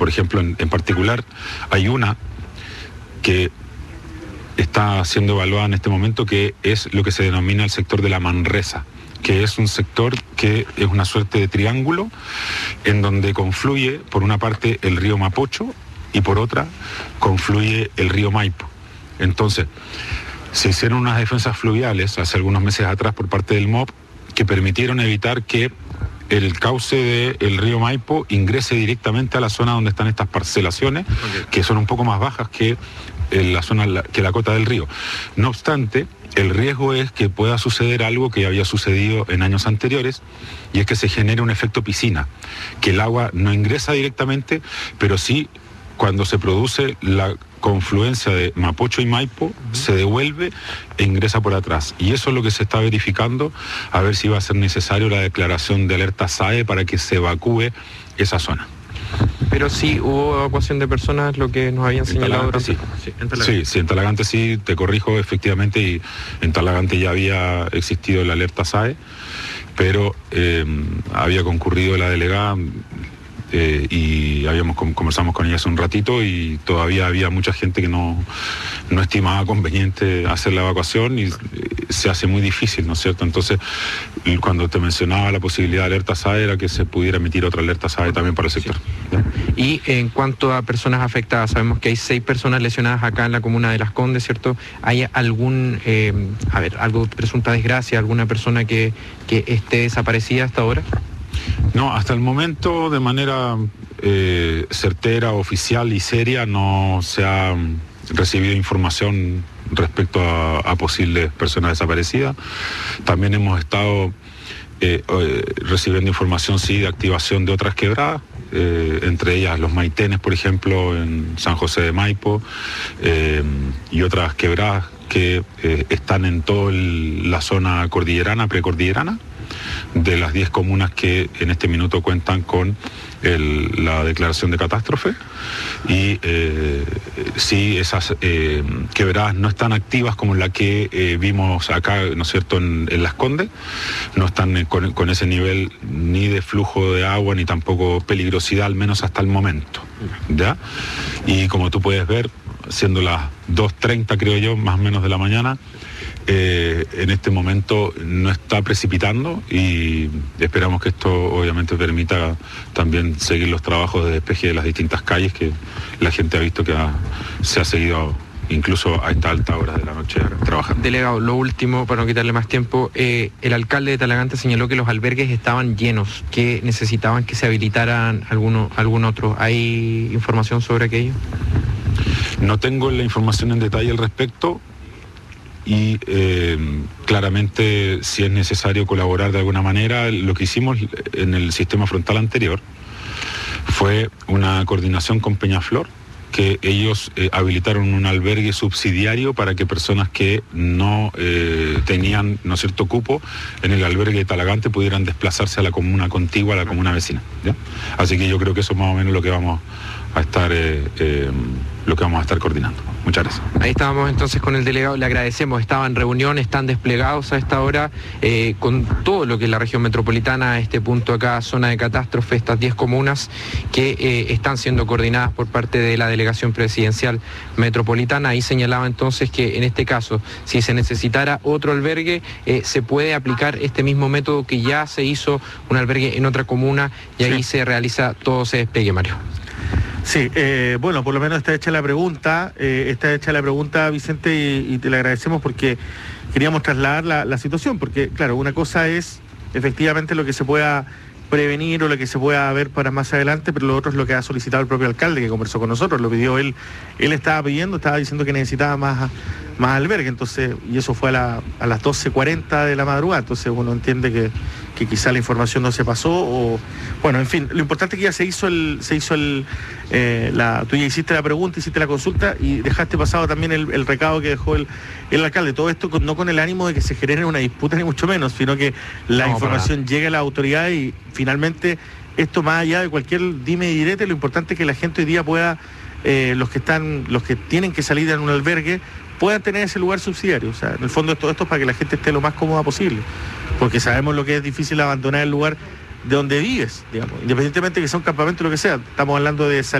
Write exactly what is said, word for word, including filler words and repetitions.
por ejemplo, en, en particular, hay una que está siendo evaluada en este momento, que es lo que se denomina el sector de la Manresa, que es un sector que es una suerte de triángulo en donde confluye, por una parte, el río Mapocho y por otra, confluye el río Maipo. Entonces, se hicieron unas defensas fluviales hace algunos meses atrás por parte del M O P que permitieron evitar que el cauce del río Maipo ingrese directamente a la zona donde están estas parcelaciones, okay, que son un poco más bajas que en la zona, que la cota del río. No obstante, el riesgo es que pueda suceder algo que había sucedido en años anteriores, y es que se genere un efecto piscina, que el agua no ingresa directamente, pero sí, cuando se produce la confluencia de Mapocho y Maipo, uh-huh, se devuelve e ingresa por atrás. Y eso es lo que se está verificando, a ver si va a ser necesario la declaración de alerta S A E para que se evacúe esa zona. Pero sí hubo evacuación de personas, lo que nos habían señalado. En sí. Sí, en sí, sí, en Talagante sí, te corrijo, efectivamente, y en Talagante ya había existido la alerta S A E, pero eh, había concurrido la delegada eh, y habíamos conversamos con ella hace un ratito, y todavía había mucha gente que no, no estimaba conveniente hacer la evacuación, y eh, se hace muy difícil, ¿no es cierto? Entonces, cuando te mencionaba la posibilidad de alerta S A E, era que se pudiera emitir otra alerta S A E también para el sector. Sí. Y en cuanto a personas afectadas, sabemos que hay seis personas lesionadas acá en la comuna de Las Condes, ¿cierto? ¿Hay algún, eh, a ver, algo presunta desgracia, alguna persona que, que esté desaparecida hasta ahora? No, hasta el momento, de manera eh, certera, oficial y seria, no se ha recibido información respecto a, a posibles personas desaparecidas. También hemos estado eh, eh, recibiendo información, sí, de activación de otras quebradas, eh, entre ellas los Maitenes, por ejemplo, en San José de Maipo, eh, y otras quebradas que eh, están en toda la zona cordillerana, precordillerana, de las diez comunas que en este minuto cuentan con el, la declaración de catástrofe. Y eh, sí, esas eh, quebradas no están activas como la que eh, vimos acá, ¿no es cierto?, en, en Las Condes. No están eh, con, con ese nivel ni de flujo de agua ni tampoco peligrosidad, al menos hasta el momento, ¿ya? Y como tú puedes ver, siendo las dos treinta, creo yo, más o menos de la mañana, Eh, en este momento no está precipitando, y esperamos que esto obviamente permita también seguir los trabajos de despeje de las distintas calles, que la gente ha visto que ha, se ha seguido incluso a esta alta hora de la noche trabajando. Delegado, lo último, para no quitarle más tiempo, eh, el alcalde de Talagante señaló que los albergues estaban llenos, que necesitaban que se habilitaran alguno, algún otro. ¿Hay información sobre aquello? No tengo la información en detalle al respecto, y eh, claramente, si es necesario colaborar de alguna manera, lo que hicimos en el sistema frontal anterior fue una coordinación con Peñaflor, que ellos eh, habilitaron un albergue subsidiario para que personas que no eh, tenían, ¿no es cierto?, cupo en el albergue de Talagante pudieran desplazarse a la comuna contigua, a la comuna vecina, ¿ya? Así que yo creo que eso es más o menos lo que vamos a estar eh, eh, lo que vamos a estar coordinando. Muchas gracias. Ahí estábamos entonces con el delegado, le agradecemos, estaba en reunión, están desplegados a esta hora eh, con todo lo que es la región metropolitana, a este punto acá, zona de catástrofe, estas diez comunas que eh, están siendo coordinadas por parte de la Delegación Presidencial Metropolitana. Ahí señalaba entonces que en este caso, si se necesitara otro albergue, eh, se puede aplicar este mismo método que ya se hizo un albergue en otra comuna, y ahí sí se realiza todo ese despegue, Mario. Sí, eh, bueno, por lo menos está hecha la pregunta, eh, está hecha la pregunta, Vicente, y, y te la agradecemos porque queríamos trasladar la, la situación, porque claro, una cosa es efectivamente lo que se pueda prevenir o lo que se pueda ver para más adelante, pero lo otro es lo que ha solicitado el propio alcalde, que conversó con nosotros, lo pidió él, él estaba pidiendo, estaba diciendo que necesitaba más, más albergue, entonces, y eso fue a, la, a las doce cuarenta de la madrugada, entonces uno entiende que, que quizá la información no se pasó, o bueno, en fin, lo importante es que ya se hizo el, se hizo el, eh, la, tú ya hiciste la pregunta, hiciste la consulta y dejaste pasado también el, el recado que dejó el, el alcalde, todo esto con, no con el ánimo de que se genere una disputa ni mucho menos, sino que la no, información llegue a la autoridad y finalmente esto, más allá de cualquier dime y direte, lo importante es que la gente hoy día pueda, eh, los que están, los que tienen que salir en un albergue, puedan tener ese lugar subsidiario. O sea, en el fondo todo esto es para que la gente esté lo más cómoda posible, porque sabemos lo que es difícil abandonar el lugar de donde vives, digamos, independientemente que sea un campamento o lo que sea. Estamos hablando de